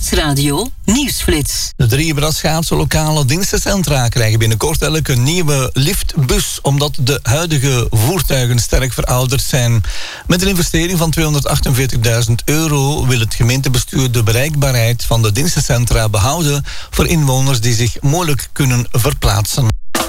Nieuwsradio Nieuwsflits. De 3 Brasschaatse lokale dienstencentra krijgen binnenkort elk een nieuwe liftbus, omdat de huidige voertuigen sterk verouderd zijn. Met een investering van €248.000 wil het gemeentebestuur de bereikbaarheid van de dienstencentra behouden voor inwoners die zich moeilijk kunnen verplaatsen.